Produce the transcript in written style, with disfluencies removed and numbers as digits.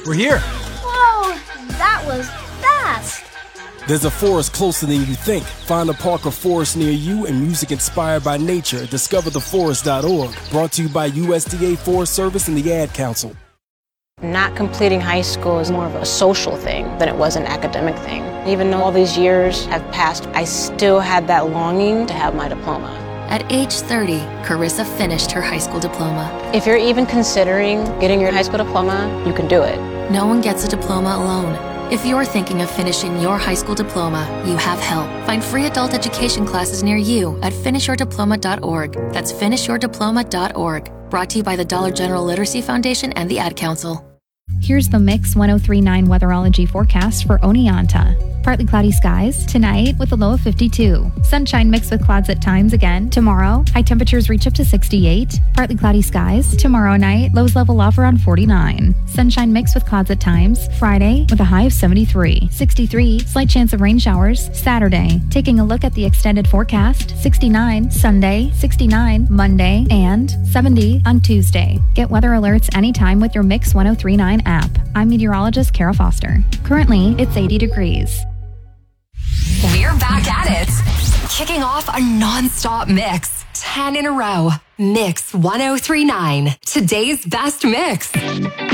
We're here. Whoa, that was fast. There's a forest closer than you think. Find a park or forest near you and music inspired by nature. DiscoverTheForest.org. Brought to you by USDA Forest Service and the Ad Council. Not completing high school is more of a social thing than it was an academic thing. Even though all these years have passed, I still had that longing to have my diploma. At age 30, Carissa finished her high school diploma. If you're even considering getting your high school diploma, you can do it. No one gets a diploma alone. If you're thinking of finishing your high school diploma, you have help. Find free adult education classes near you at finishyourdiploma.org. That's finishyourdiploma.org. Brought to you by the Dollar General Literacy Foundation and the Ad Council. Here's the Mix 1039 weatherology forecast for Oneonta. Partly cloudy skies tonight with a low of 52. Sunshine mixed with clouds at times again. Tomorrow, high temperatures reach up to 68. Partly cloudy skies. Tomorrow night, lows level off around 49. Sunshine mixed with clouds at times. Friday with a high of 73. 63, slight chance of rain showers. Saturday, taking a look at the extended forecast. 69 Sunday, 69 Monday, and 70 on Tuesday. Get weather alerts anytime with your Mix 1039 app. I'm meteorologist Kara Foster. Currently, it's 80 degrees. We're back at it. Kicking off a non-stop mix. 10 in a row. Mix 1039. Today's best mix.